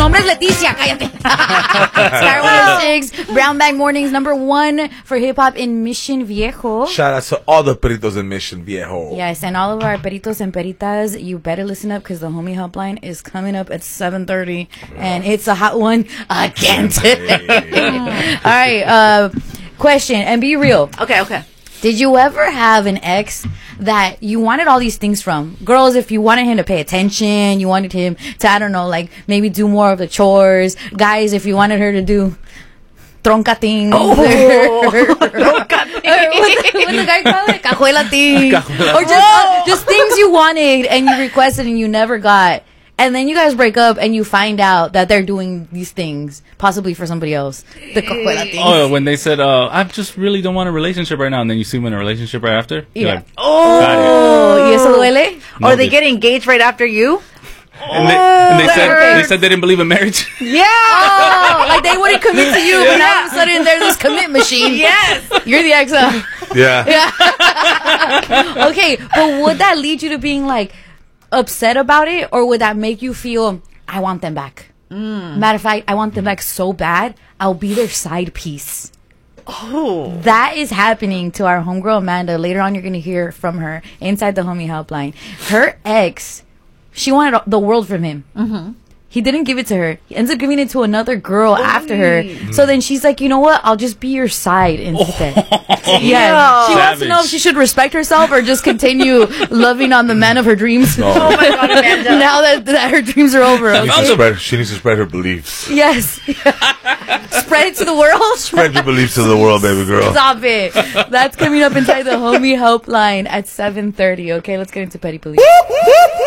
nombre es Leticia. Cállate. Star 106, Brown Bag Mornings, #1 for hip-hop in Mission Viejo. Shout out to all the peritos in Mission Viejo. Yes, and all of our peritos and peritas, you better listen up because the homie helpline is coming up at 7:30, and it's a hot one again today. All right, question, and be real. Okay. Did you ever have an ex that you wanted all these things from? Girls, if you wanted him to pay attention, you wanted him to, I don't know, like maybe do more of the chores. Guys, if you wanted her to do tronca things. Tronca things. What the guy call it? Cajuela things. Or just things you wanted and you requested and you never got. And then you guys break up and you find out that they're doing these things, possibly for somebody else. The cajuela things. Oh, when they said, I just really don't want a relationship right now, and then you see them in a relationship right after? Yeah. Like, ¿Y eso duele? No, Or they get engaged right after you? And they said they didn't believe in marriage. Yeah. Oh, like they wouldn't commit to you, but now all of a sudden they're this commit machine. Yes. You're the ex. Yeah. Okay, but would that lead you to being like upset about it, or would that make you feel I want them back? Matter of fact, I want them back so bad I'll be their side piece. Oh, That is happening to our homegirl Amanda. Later on you're gonna hear from her inside the homie helpline. Her ex, she wanted the world from him. He didn't give it to her. He ends up giving it to another girl after her. So then she's like, you know what? I'll just be your side instead. Yeah. She wants to know if she should respect herself or just continue loving on the man of her dreams. oh my God, Amanda. Now that her dreams are over. Okay? She needs to spread her beliefs. Yes. Spread it to the world. Spread your beliefs to the world, baby girl. Stop it. That's coming up inside the homie helpline at 7:30. Okay, let's get into Petty Police.